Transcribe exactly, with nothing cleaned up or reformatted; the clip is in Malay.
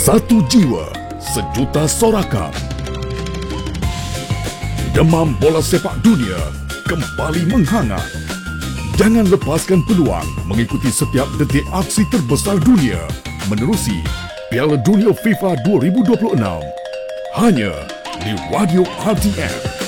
Satu jiwa, sejuta sorakan. Demam bola sepak dunia kembali menghangat. Jangan lepaskan peluang mengikuti setiap detik aksi terbesar dunia menerusi Piala Dunia FIFA dua ribu dua puluh enam. Hanya di Radio R T M.